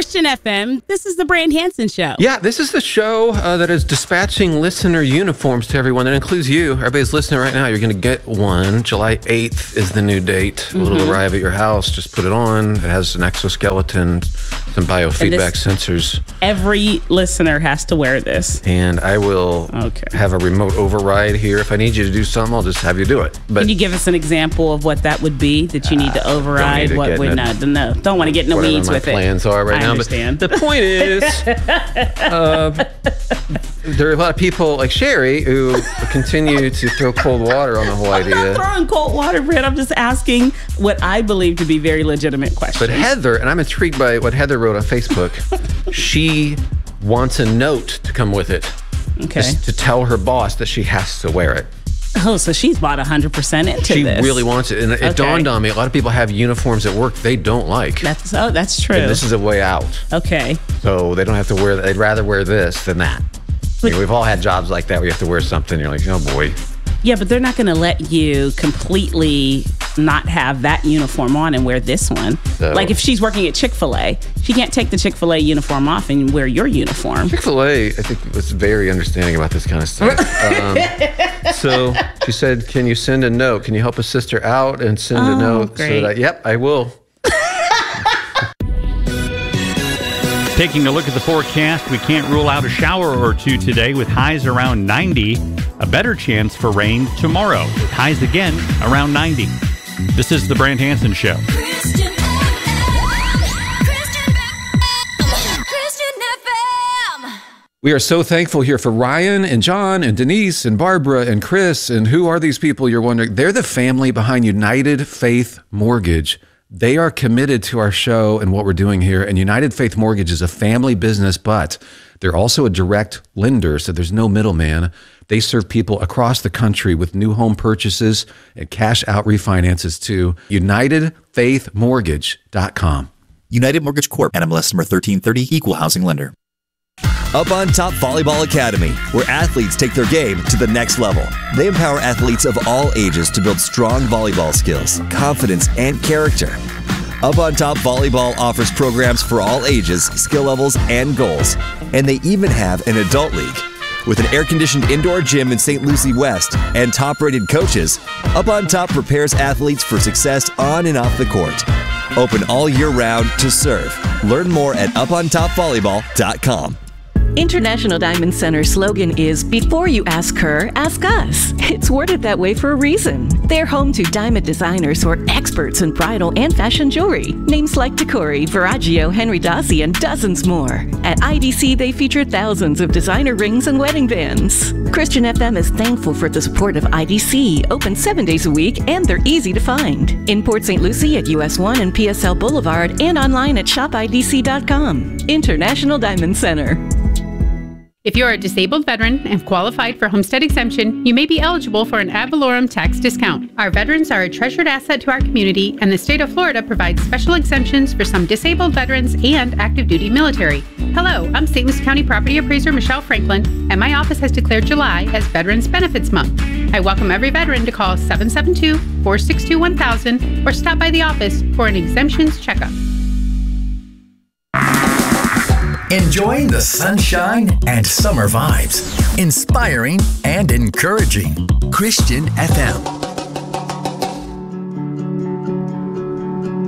Christian FM. This is the Brand Hansen Show. Yeah, this is the show that is dispatching listener uniforms to everyone. That includes you. Everybody's listening right now. You're going to get one. July 8th is the new date. It'll arrive at your house. Just put it on. It has an exoskeleton, some biofeedback sensors. Every listener has to wear this. And I will have a remote override here. If I need you to do something, I'll just have you do it. But can you give us an example of what that would be that you need to override? Don't want to get in the weeds with it. Plans are right now. Understand. But the point is, there are a lot of people like Sherry who continue to throw cold water on the whole idea. I'm not throwing cold water, Brent. I'm just asking what I believe to be very legitimate questions. But Heather, and I'm intrigued by what Heather wrote on Facebook, she wants a note to come with it. Okay. Just to tell her boss that she has to wear it. Oh, so she's bought 100% into She this. really wants it. And it dawned on me, a lot of people have uniforms at work they don't like. That's true. And this is a way out. Okay. So they don't have to wear that. They'd rather wear this than that. We've all had jobs like that where you have to wear something. You're like, oh boy. Yeah, but they're not going to let you completely not have that uniform on and wear this one. So, like if she's working at Chick-fil-A, she can't take the Chick-fil-A uniform off and wear your uniform. Chick-fil-A, I think, was very understanding about this kind of stuff. So she said, can you send a note? Can you help a sister out and send a note? Great. So that, I will. Taking a look at the forecast, we can't rule out a shower or two today with highs around 90. A better chance for rain tomorrow with highs again around 90. This is the Brand Hansen Show. Christian FM. We are so thankful here for Ryan and John and Denise and Barbara and Chris. And who are these people, you're wondering? They're the family behind United Faith Mortgage. They are committed to our show and what we're doing here. And United Faith Mortgage is a family business, but they're also a direct lender, so there's no middleman. They serve people across the country with new home purchases and cash out refinances too. UnitedFaithMortgage.com. United Mortgage Corp. NMLS number 1330, Equal Housing Lender. Up on Top Volleyball Academy, where athletes take their game to the next level. They empower athletes of all ages to build strong volleyball skills, confidence, and character. Up on Top Volleyball offers programs for all ages, skill levels, and goals. And they even have an adult league. With an air-conditioned indoor gym in St. Lucie West and top-rated coaches, Up on Top prepares athletes for success on and off the court. Open all year round to serve. Learn more at upontopvolleyball.com. International Diamond Center's slogan is, before you ask her, ask us. It's worded that way for a reason. They're home to diamond designers who are experts in bridal and fashion jewelry. Names like Tacori, Verragio, Henry Dossi, and dozens more. At IDC, they feature thousands of designer rings and wedding bands. Christian FM is thankful for the support of IDC, open 7 days a week, and they're easy to find. In Port St. Lucie at US 1 and PSL Boulevard, and online at shopidc.com. International Diamond Center. If you're a disabled veteran and qualified for homestead exemption, you may be eligible for an ad valorem tax discount. Our veterans are a treasured asset to our community, and the state of Florida provides special exemptions for some disabled veterans and active duty military. Hello, I'm St. Lucie County property appraiser Michelle Franklin, and my office has declared July as Veterans Benefits Month. I welcome every veteran to call 772-462-1000 or stop by the office for an exemptions checkup. Enjoying the sunshine and summer vibes. Inspiring and encouraging. Christian FM.